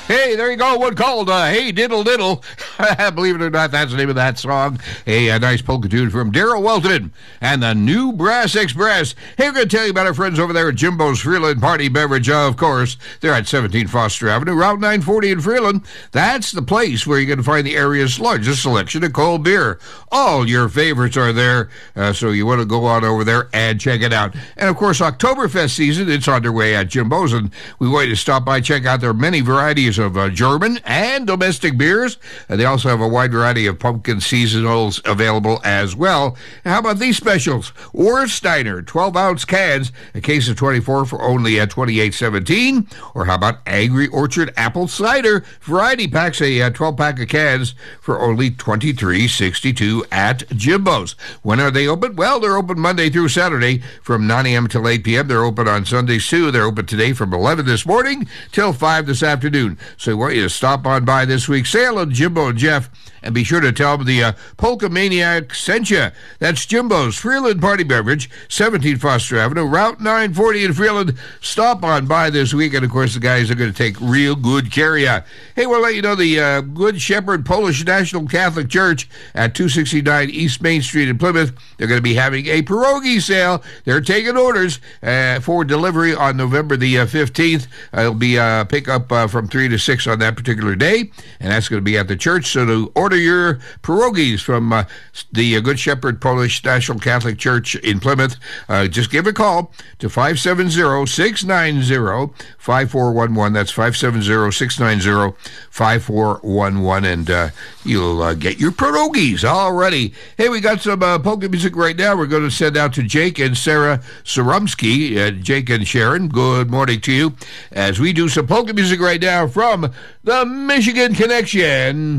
Hey, there you go. One called Hey Diddle Diddle. Believe it or not, that's the name of that song. A nice polka tune from Daryl Welton and the New Brass Express. Hey, we're going to tell you about our friends over there at Jimbo's Freeland Party Beverage. Of course, they're at 17 Foster Avenue, Route 940 in Freeland. That's the place where you're going to find the area's largest selection of cold beer. All your favorites are there, so you want to go on over there and check it out. And, of course, Oktoberfest season, it's underway at Jimbo's, and we want you to stop by, check out their many varieties of German and domestic beers. They also have a wide variety of pumpkin seasonals available as well. And how about these specials? Orsteiner 12-ounce cans, a case of 24 for only $28.17. Or how about Angry Orchard apple cider variety packs, a 12-pack of cans for only $23.62 at Jimbo's. When are they open? Well, they're open Monday through Saturday from 9 a.m. till 8 p.m. They're open on Sundays too. They're open today from 11 this morning till 5 this afternoon. So we want you to stop on by this week's sale of Jimbo and Jeff, and be sure to tell them the Polka Maniac sent you. That's Jimbo's Freeland Party Beverage, 17 Foster Avenue, Route 940 in Freeland. Stop on by this week, and of course the guys are going to take real good care of you. Hey, we'll let you know the Good Shepherd Polish National Catholic Church at 269 East Main Street in Plymouth. They're going to be having a pierogi sale. They're taking orders for delivery on November the 15th. It'll be pickup from 3 to 6 on that particular day, and that's going to be at the church. So to order your pierogies from the Good Shepherd Polish National Catholic Church in Plymouth, just give a call to 570-690-5411. That's 570-690-5411, and you'll get your pierogies already. Hey, we got some polka music right now. We're going to send out to Jake and Sarah Sorumsky. Jake and Sharon, good morning to you, as we do some polka music right now from the Michigan Connection.